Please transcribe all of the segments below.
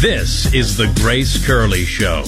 This is the Grace Curley Show.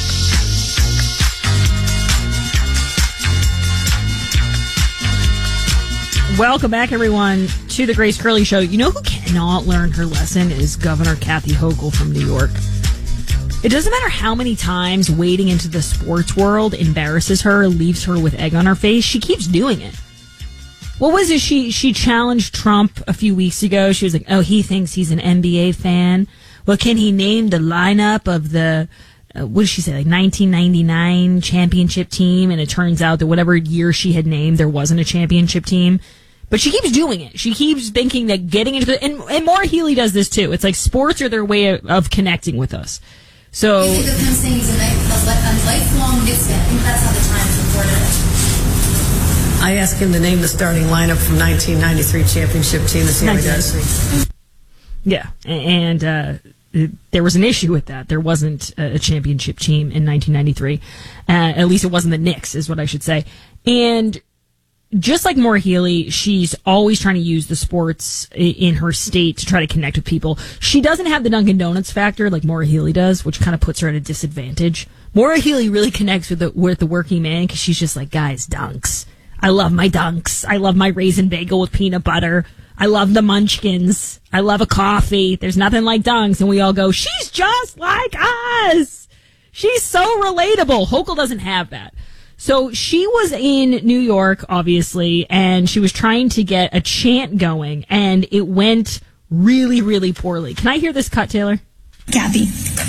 Welcome back, everyone, to the Grace Curley Show. You know who cannot learn her lesson is Governor Kathy Hochul from New York. It doesn't matter how many times wading into the sports world embarrasses her, leaves her with egg on her face. She keeps doing it. What was it? She challenged Trump a few weeks ago. She was like, oh, he thinks he's an NBA fan. Well, can he name the lineup of the, what did she say, like 1999 championship team? And it turns out that whatever year she had named, there wasn't a championship team. But she keeps doing it. She keeps thinking that getting into the, and Maura Healey does this too. It's like sports are their way of connecting with us. So. Him saying he's a lifelong Knicks fan. I think that's how the Times reported it. I asked him to name the starting lineup from 1993 championship team. Let's see how he does. Yeah, and there was an issue with that. There wasn't a championship team in 1993. At least it wasn't the Knicks, is what I should say. And just like Maura Healey, she's always trying to use the sports in her state to try to connect with people. She doesn't have the Dunkin' Donuts factor like Maura Healey does, which kind of puts her at a disadvantage. Maura Healey really connects with the working man because she's just like, guys, dunks. I love my dunks. I love my raisin bagel with peanut butter. I love the munchkins. I love a coffee. There's nothing like dunks. And we all go, she's just like us. She's so relatable. Hochul doesn't have that. So she was in New York, obviously, and she was trying to get a chant going, and it went really, really poorly. Can I hear this cut, Taylor? Kathy.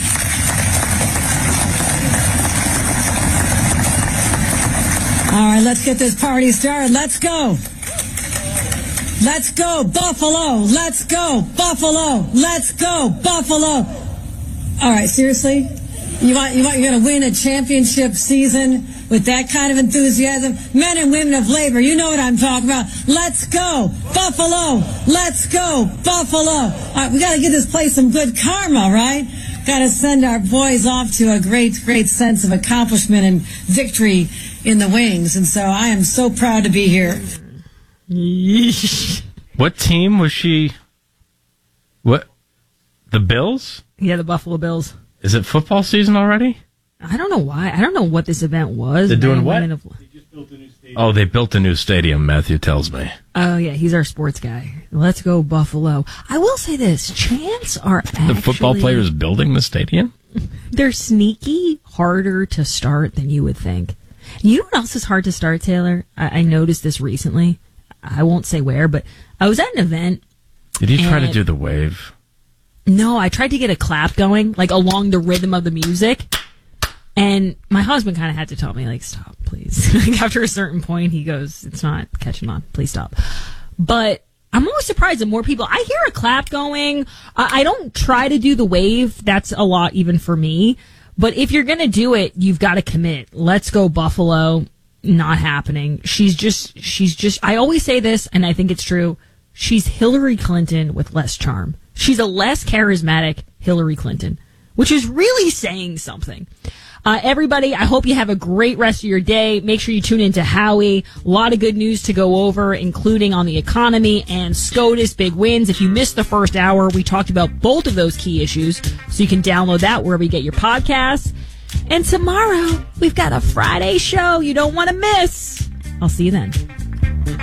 All right, let's get this party started. Let's go. Let's go, Buffalo. Let's go, Buffalo. Let's go, Buffalo. All right, seriously? You're going to win a championship season with that kind of enthusiasm? Men and women of labor, you know what I'm talking about. Let's go, Buffalo. Let's go, Buffalo. All right, we got to give this place some good karma, right? Got to send our boys off to a great, great sense of accomplishment and victory in the wings. And so I am so proud to be here. What team was she? What? The Bills? Yeah, the Buffalo Bills. Is it football season already? I don't know why. I don't know what this event was. They're doing what? They just built a new stadium. Oh, they built a new stadium, Matthew tells me. Oh, yeah, he's our sports guy. Let's go, Buffalo. I will say this. Chants are actually... The football players building the stadium? They're sneaky harder to start than you would think. You know what else is hard to start, Taylor? I noticed this recently. I won't say where, but I was at an event. Did you try to do the wave? No, I tried to get a clap going, like along the rhythm of the music. And my husband kind of had to tell me, like, stop, please. Like after a certain point, he goes, it's not catching on. Please stop. But I'm always surprised that more people, I hear a clap going. I don't try to do the wave. That's a lot even for me. But if you're going to do it, you've got to commit. Let's go, Buffalo. Not happening. She's just, I always say this, and I think it's true. She's Hillary Clinton with less charm. She's a less charismatic Hillary Clinton, which is really saying something. Everybody, I hope you have a great rest of your day. Make sure you tune in to Howie. A lot of good news to go over, including on the economy and SCOTUS big wins. If you missed the first hour, we talked about both of those key issues, so you can download that wherever you get your podcasts. And tomorrow, we've got a Friday show you don't want to miss. I'll see you then.